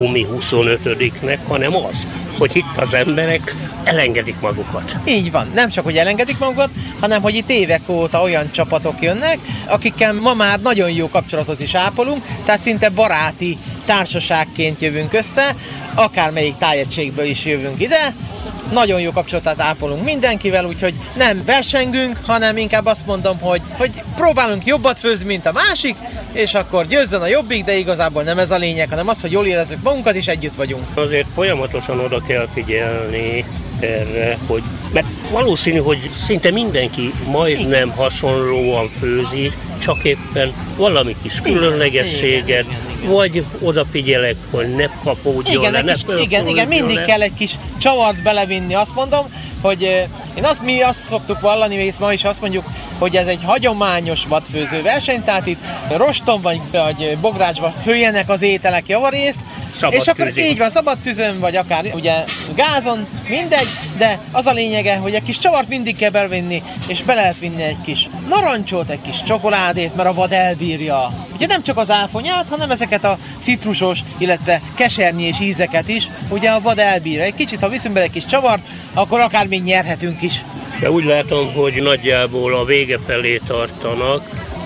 mi 25-nek, hanem az, hogy itt az emberek elengedik magukat. Így van. Nem csak, hogy elengedik magukat, hanem, hogy itt évek óta olyan csapatok jönnek, akikkel ma már nagyon jó kapcsolatot is ápolunk, tehát szinte baráti társaságként jövünk össze, akármelyik tájegységből is jövünk ide, nagyon jó kapcsolatot ápolunk mindenkivel, úgyhogy nem versengünk, hanem inkább azt mondom, hogy próbálunk jobbat főzni, mint a másik, és akkor győzzön a jobbik, de igazából nem ez a lényeg, hanem az, hogy jól érezzük magunkat, és együtt vagyunk. Azért folyamatosan oda kell figyelni erre, mert valószínű, hogy szinte mindenki majdnem hasonlóan főzi, csak éppen valami kis különlegességet, vagy odafigyelek, hogy ne kapódjon le, Igen, mindig kell egy kis csavart belevinni, azt mondom, hogy mi azt szoktuk vallani, és ma is azt mondjuk, hogy ez egy hagyományos vadfőző verseny, tehát itt roston vagy bográcsban főjenek az ételek javarészt, és akkor így van, szabad tűzön, vagy akár ugye gázon, mindegy, de az a lényege, hogy egy kis csavart mindig kell bevinni, és bele lehet vinni egy kis narancsot, egy kis csokoládét, mert a vad elbírja. Ugye nem csak az áfonyát, hanem ezeket a citrusos, illetve kesernyés ízeket is, ugye a vad elbírja. Egy kicsit, ha viszünk bele egy kis csavart, akkor akár még nyerhetünk is. De úgy látom, hogy nagyjából a vége felé tartanak,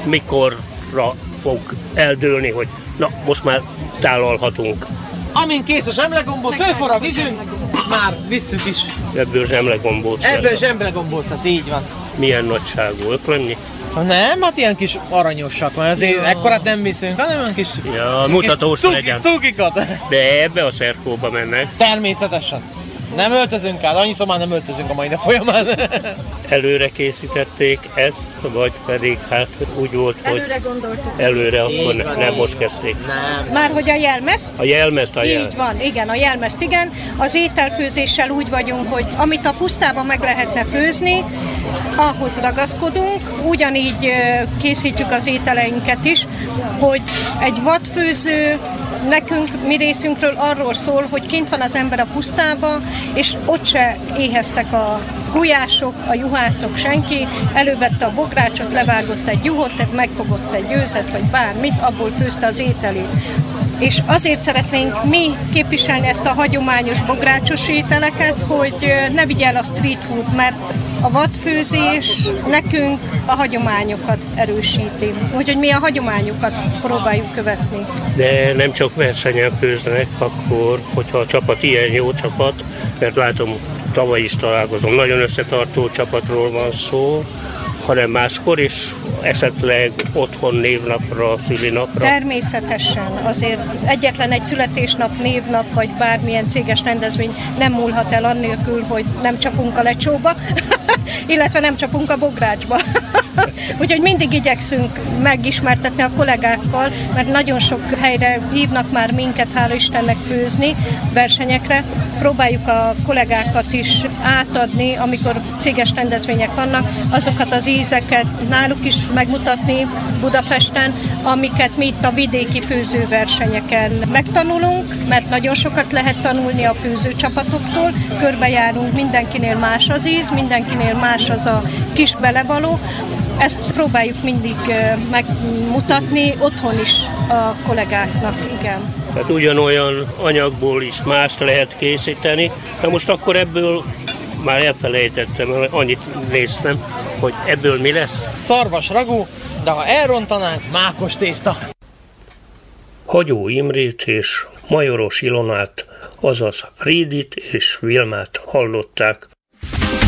mikorra fog eldőlni, hogy na, most már tálalhatunk. Amint kész a zsemlegombóc, fölforr a vízünk, már visszük is. Ebből zsemlegombóc. Ebből zsemlegombóc, ez így van. Milyen nagyságú, öklenyi? Nem, hát ilyen kis aranyosak, mert azért ekkorát nem viszünk, hanem olyan kis... Ja, mutatós legyen. Cukikat. De ebbe a szerkóba mennek. Természetesen. Nem öltözünk át, annyi szomán nem öltözünk a mai nap folyamán. Előre készítették ezt, vagy pedig hát úgy volt, hogy... Előre gondoltuk. Előre, akkor nem most kezdték. Nem. Már hogy a jelmezt? A jelmezt, Így van, igen, a jelmezt, igen. Az ételfőzéssel úgy vagyunk, hogy amit a pusztában meg lehetne főzni, ahhoz ragaszkodunk. Ugyanígy készítjük az ételeinket is, hogy egy vadfőző nekünk, mi részünkről arról szól, hogy kint van az ember a pusztába, és ott se éheztek a gulyások, a juhászok, senki. Elővette a bográcsot, levágott egy juhot, megfogott egy gőzet, vagy bármit, abból főzte az ételét. És azért szeretnénk mi képviselni ezt a hagyományos bográcsos ételeket, hogy ne vigye el a street food, mert a vadfőzés nekünk a hagyományokat erősíti. Úgyhogy mi a hagyományokat próbáljuk követni. De nem csak versenyen főznek, akkor, hogyha a csapat ilyen jó csapat, mert látom, tavaly is találkozom, nagyon összetartó csapatról van szó, hanem máskor is esetleg otthon névnapra, szülinapra? Természetesen. Azért egyetlen egy születésnap, névnap, vagy bármilyen céges rendezvény nem múlhat el annélkül, hogy nem csapunk a lecsóba, illetve nem csapunk a bográcsba. Úgyhogy mindig igyekszünk megismertetni a kollégákkal, mert nagyon sok helyre hívnak már minket, hála Istennek, főzni versenyekre. Próbáljuk a kollégákat is átadni, amikor céges rendezvények vannak, azokat az ízeket náluk is megmutatni Budapesten, amiket mi itt a vidéki főzőversenyeken megtanulunk, mert nagyon sokat lehet tanulni a főzőcsapatoktól, körbejárunk, mindenkinél más az íz, mindenkinél más az a kis belevaló. Ezt próbáljuk mindig megmutatni otthon is a kollégáknak, igen. Tehát ugyanolyan anyagból is mást lehet készíteni, de most akkor ebből már elfelejtettem, annyit néztem, hogy ebből mi lesz? Szarvas ragú, de ha elrontanánk, mákos tészta. Hagyó Imrét és Majoros Ilonát, azaz Frídit és Vilmát hallották